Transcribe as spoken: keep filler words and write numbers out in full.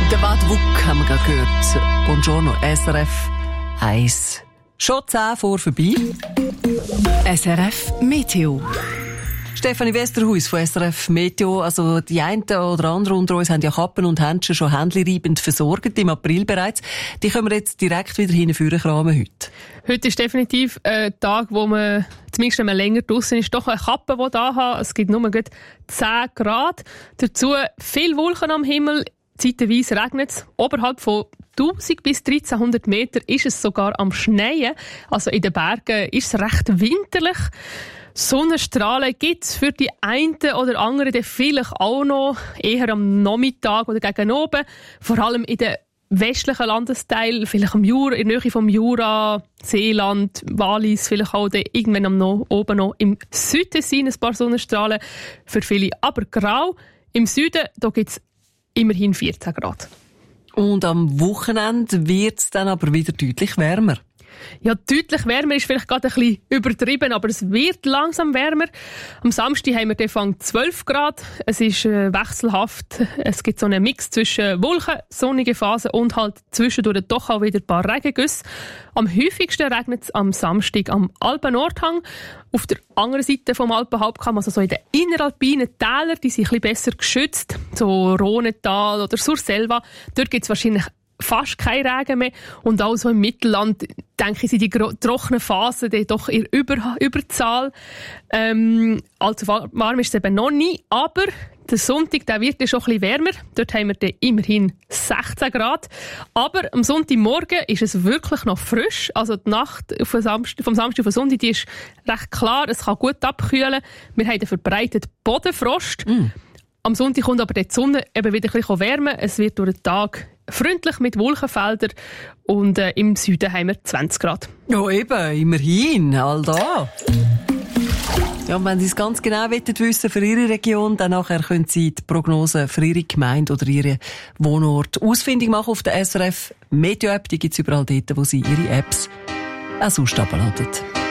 Der Bad Wuck haben wir gerade gehört. Buongiorno, S R F eins. Schon zehn vor vorbei. S R F Meteo. Stefanie Westerhuis von S R F Meteo. Also die einen oder anderen unter uns haben ja Kappen und Händchen schon händchenreibend versorgt, im April bereits. Die können wir jetzt direkt wieder hinführen kramen heute. Heute ist definitiv ein Tag, wo man, zumindest wenn man länger draussen ist, doch eine Kappe da hat. Es gibt nur gut zehn Grad. Dazu viel Wolken am Himmel. Zeitweise regnet es. Oberhalb von tausend bis dreizehnhundert Meter ist es sogar am Schneien. Also in den Bergen ist es recht winterlich. Sonnenstrahlen gibt es für die einen oder anderen dann vielleicht auch noch, eher am Nachmittag oder gegen oben. Vor allem in den westlichen Landesteilen, vielleicht am Jura, in der Nähe vom Jura, Seeland, Wallis, vielleicht auch dann irgendwann am no, oben noch im Süden sind ein paar Sonnenstrahlen. Für viele aber grau. Im Süden gibt es immerhin vierzehn Grad. Und am Wochenende wird es dann aber wieder deutlich wärmer. Ja, deutlich wärmer ist vielleicht gerade ein bisschen übertrieben, aber es wird langsam wärmer. Am Samstag haben wir Anfang zwölf Grad. Es ist äh, wechselhaft. Es gibt so einen Mix zwischen Wolken, sonnige Phasen und halt zwischendurch doch auch wieder ein paar Regengüsse. Am häufigsten regnet es am Samstag am Alpen-Nordhang. Auf der anderen Seite vom Alpenhalbkamm, also so in den inneralpinen Tälern, die sind ein bisschen besser geschützt, so Rhônetal oder Surselva, dort gibt es wahrscheinlich fast kein Regen mehr. Und auch so im Mittelland, denke ich, sind die trockenen Phasen die doch in Über- Überzahl. Ähm, allzu warm ist es eben noch nie, aber der Sonntag, der wird ja schon ein bisschen wärmer. Dort haben wir dann immerhin sechzehn Grad. Aber am Sonntagmorgen ist es wirklich noch frisch. Also die Nacht vom Samstag, vom Samstag auf den Sonntag, die ist recht klar. Es kann gut abkühlen. Wir haben einen verbreiteten Bodenfrost. Mm. Am Sonntag kommt aber die Sonne eben wieder ein bisschen wärmer. Es wird durch den Tag freundlich mit Wolkenfeldern und äh, im Süden haben wir zwanzig Grad. Ja eben, immerhin, all da. Ja, und wenn Sie es ganz genau wissen für Ihre Region, dann nachher können Sie die Prognose für Ihre Gemeinde oder Ihren Wohnort ausfindig machen auf der S R F Meteo App. Die gibt es überall dort, wo Sie Ihre Apps auch sonst abladen.